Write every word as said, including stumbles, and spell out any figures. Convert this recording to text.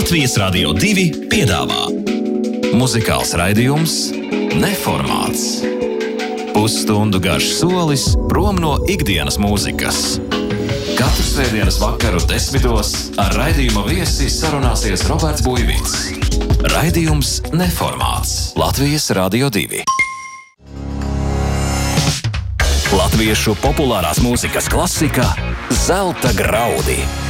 Latvijas Radio divi piedāvā muzikāls raidījums Neformāts. Pusstundu garš solis prom no ikdienas mūzikas. Katru svētdienas vakaru desmitos ar raidījuma viesi sarunāsies Roberts Buivīts. Raidījums Neformāts. Latvijas Radio divi. Latviešu populārās mūzikas klasika Zelta graudi.